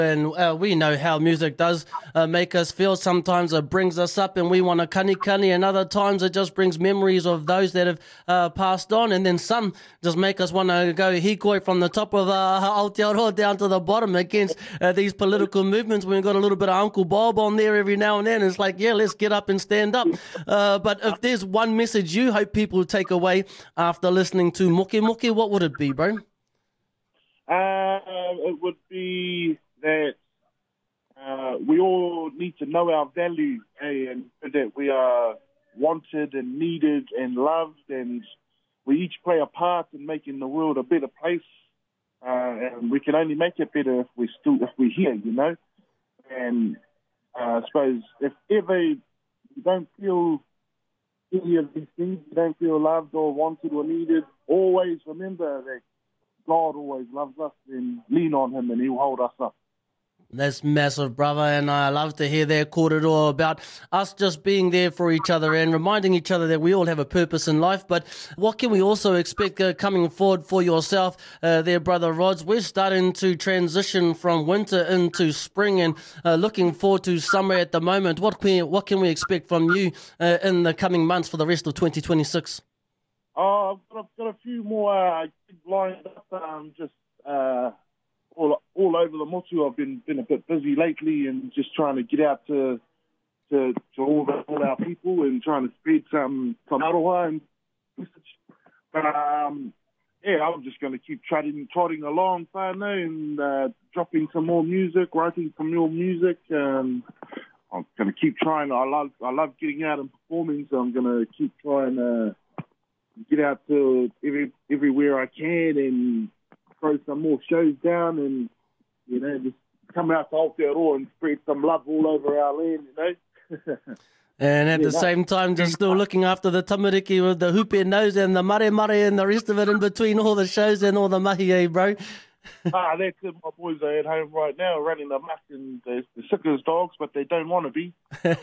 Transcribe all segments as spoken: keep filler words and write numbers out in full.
And uh, we know how music does uh, make us feel. Sometimes it brings us up and we want to kani kani, and other times it just brings memories of those that have uh, passed on. And then some just make us want to go hikoi from the top of uh, Aotearoa down to the bottom against uh, these political movements. We've got a little bit of Uncle Bob on there every now and then. It's like, yeah, let's get up and stand up. Uh, but if there's one message you hope people take away after listening to Moke Moke, what would it be, bro? Uh, it would be that uh, we all need to know our value, eh, and that we are wanted and needed and loved, and we each play a part in making the world a better place. Uh, and we can only make it better if we still if we're here, you know. And uh, I suppose if ever you don't feel any of these things, you don't feel loved or wanted or needed, always remember that God always loves us, and lean on him and he'll hold us up. That's massive, brother, and I love to hear that kōrero about us just being there for each other and reminding each other that we all have a purpose in life. But what can we also expect uh, coming forward for yourself uh, there, Brother Rods? We're starting to transition from winter into spring and uh, looking forward to summer at the moment. What can we, what can we expect from you uh, in the coming months for the rest of twenty twenty-six? Oh, I've got, I've got a few more uh, gigs lined up, um, just... Uh, All, all over the motu. I've been been a bit busy lately and just trying to get out to to, to all, the, all our people and trying to spread some some aroha and message. But um, yeah, I'm just going to keep trotting trotting along, whānau, and uh, dropping some more music, writing some more music. Um, I'm going to keep trying. I love I love getting out and performing, so I'm going to keep trying to get out to every everywhere I can and throw some more shows down, and you know, just come out to Aotearoa and spread some love all over our land, you know. And at yeah, the same time, just still looking after the tamariki with the hupe nose and the mare mare and the rest of it in between all the shows and all the mahi, eh, bro? ah, that's it. My boys are at home right now running the muck, and they're, they're sick as dogs, but they don't want to be.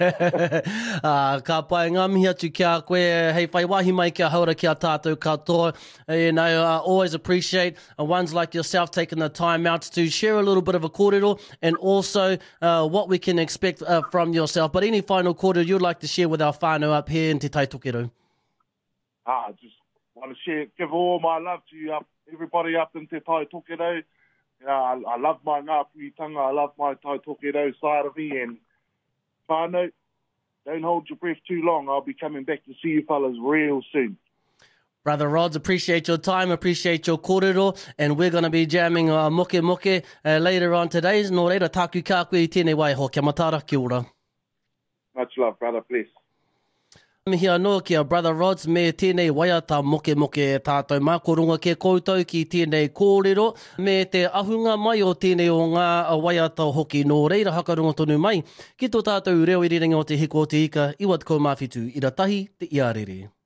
uh, ka pai ngā mihi atu kia koe, hei whai wahi mai kia haura kia tātou katoa. Uh, you know, I always appreciate uh, ones like yourself taking the time out to share a little bit of a kōrero and also uh, what we can expect uh, from yourself. But any final kōrero you'd like to share with our whānau up here in Te Tai Tokerau? Ah, just want to share, give all my love to you up. Everybody up in Te Tai Tokerau. Yeah, I, I love my ngāpuitanga, I love my Tai Tokerau side of me, and whānau, don't hold your breath too long. I'll be coming back to see you fellas real soon. Brother Rods, appreciate your time, appreciate your kōrero, and we're going to be jamming uh, Moke Moke uh, later on today. Nō reira, tāku kā koe I tēnei waiho. Kia matara, kia ora. Much love, brother, please. Mihi anō kia Brother Rods me tēnei waiata moke moke e tātou mākorunga ke koutou ki tēnei kōrero me te ahunga mai o tēnei o ngā waiata hoki. Nō reira hakarunga tonu mai ki tō tātou reo iriringa o te hiko o te ika, iwa te kaumāwhitu, ira tahi te iarere.